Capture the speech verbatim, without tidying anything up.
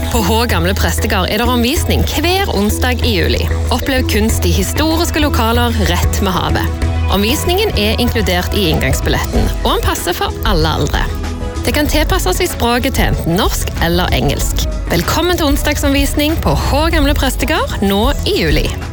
På Hå Gamle Prestegard er det omvisning hver onsdag i juli. Opplev kunst i historiske lokaler rett med havet. Omvisningen er inkludert i inngangsbilletten, og den passer for alle aldre. Det kan tilpasses i språket til enten norsk eller engelsk. Velkommen til onsdagsomvisning på Hå Gamle Prestegard nå i juli.